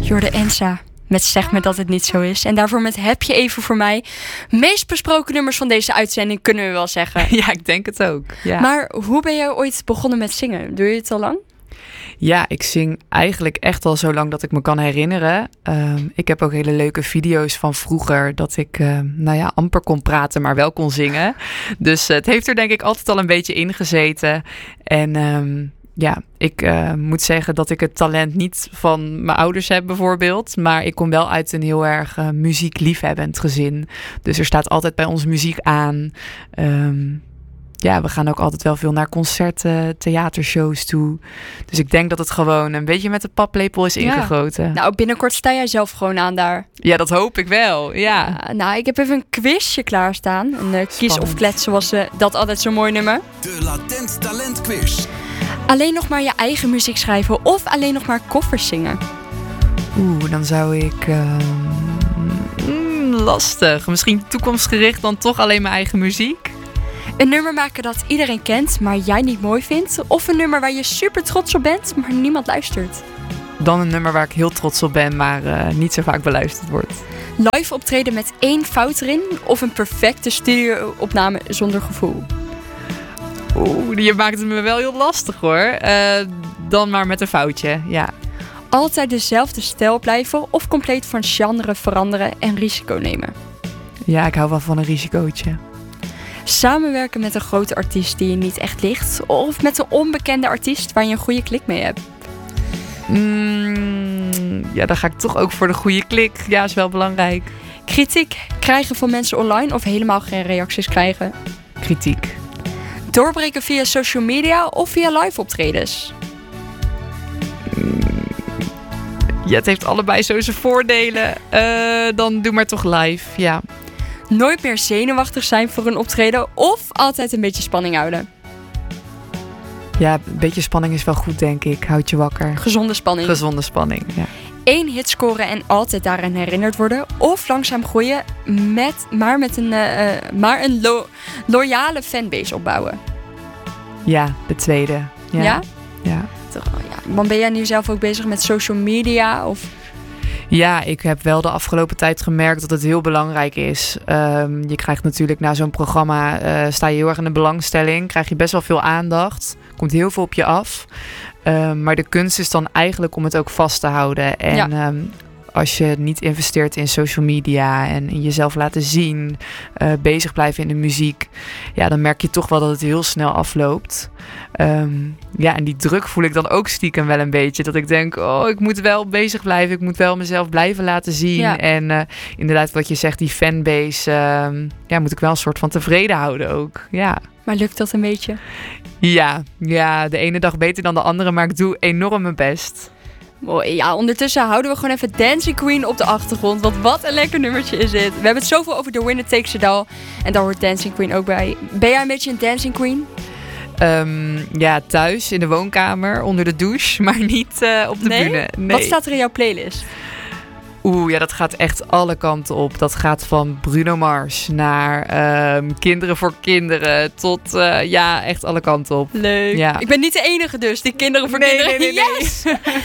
Jorde Ensa met Zeg me dat het niet zo is. En daarvoor met Heb je even voor mij. Meest besproken nummers van deze uitzending, kunnen we wel zeggen. Ja, ik denk het ook. Ja. Maar hoe ben jij ooit begonnen met zingen? Doe je het al lang? Ja, ik zing eigenlijk echt al zo lang dat ik me kan herinneren. Ik heb ook hele leuke video's van vroeger dat ik amper kon praten, maar wel kon zingen. Dus het heeft er denk ik altijd al een beetje in gezeten. En ik moet zeggen dat ik het talent niet van mijn ouders heb bijvoorbeeld. Maar ik kom wel uit een heel erg muziekliefhebbend gezin. Dus er staat altijd bij ons muziek aan. We gaan ook altijd wel veel naar concerten, theatershows toe. Dus ik denk dat het gewoon een beetje met de paplepel is ingegoten. Ja. Nou, binnenkort sta jij zelf gewoon aan daar. Ja, dat hoop ik wel, ja. Ik heb even een quizje klaarstaan. Een kies of klets, zoals dat altijd zo'n mooi nummer. De Latent Talent Quiz. Alleen nog maar je eigen muziek schrijven of alleen nog maar covers zingen? Dan zou ik... lastig. Misschien toekomstgericht dan toch alleen mijn eigen muziek? Een nummer maken dat iedereen kent, maar jij niet mooi vindt? Of een nummer waar je super trots op bent, maar niemand luistert? Dan een nummer waar ik heel trots op ben, maar niet zo vaak beluisterd wordt. Live optreden met 1 fout erin of een perfecte studio-opname zonder gevoel? Je maakt het me wel heel lastig hoor. Dan maar met een foutje, ja. Altijd dezelfde stijl blijven of compleet van genre veranderen en risico nemen? Ja, ik hou wel van een risicootje. Samenwerken met een grote artiest die je niet echt ligt of met een onbekende artiest waar je een goede klik mee hebt? Dan ga ik toch ook voor de goede klik. Ja, is wel belangrijk. Kritiek krijgen van mensen online of helemaal geen reacties krijgen? Kritiek. Doorbreken via social media of via live optredens? Ja, het heeft allebei zo zijn voordelen. Dan doe maar toch live, ja. Nooit meer zenuwachtig zijn voor een optreden of altijd een beetje spanning houden? Ja, een beetje spanning is wel goed, denk ik. Houd je wakker. Gezonde spanning. Gezonde spanning, ja. 1 hit scoren en altijd daaraan herinnerd worden. Of langzaam groeien, met een loyale fanbase opbouwen. Ja, de tweede. Ja? Ja. Toch, ja. Dan ben jij nu zelf ook bezig met social media? Of... Ja, ik heb wel de afgelopen tijd gemerkt dat het heel belangrijk is. Je krijgt natuurlijk na zo'n programma, sta je heel erg in de belangstelling. Krijg je best wel veel aandacht. Komt heel veel op je af. Maar de kunst is dan eigenlijk om het ook vast te houden. En als je niet investeert in social media en in jezelf laten zien, bezig blijven in de muziek, ja, dan merk je toch wel dat het heel snel afloopt. En die druk voel ik dan ook stiekem wel een beetje. Dat ik denk, ik moet wel bezig blijven. Ik moet wel mezelf blijven laten zien. Ja. En inderdaad, wat je zegt, die fanbase, moet ik wel een soort van tevreden houden ook. Ja. Maar lukt dat een beetje? Ja, de ene dag beter dan de andere, maar ik doe enorm mijn best. Mooi. Ja, ondertussen houden we gewoon even Dancing Queen op de achtergrond. Want wat een lekker nummertje is dit. We hebben het zoveel over The Winner Takes It All. En daar hoort Dancing Queen ook bij. Ben jij een beetje een Dancing Queen? Thuis in de woonkamer, onder de douche, maar niet op de bühne. Nee. Wat staat er in jouw playlist? Dat gaat echt alle kanten op. Dat gaat van Bruno Mars naar Kinderen voor Kinderen tot echt alle kanten op. Leuk. Ja. Ik ben niet de enige dus, die Kinderen voor Kinderen. Nee. Yes!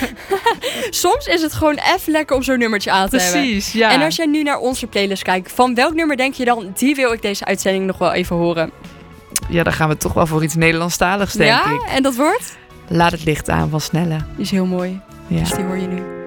Soms is het gewoon even lekker om zo'n nummertje aan te hebben. Precies, ja. En als jij nu naar onze playlist kijkt, van welk nummer denk je dan, die wil ik deze uitzending nog wel even horen? Ja, dan gaan we toch wel voor iets Nederlandstaligs, denk ik. Ja, en dat wordt? Laat het licht aan van Snelle. Die is heel mooi. Ja. Dus die hoor je nu.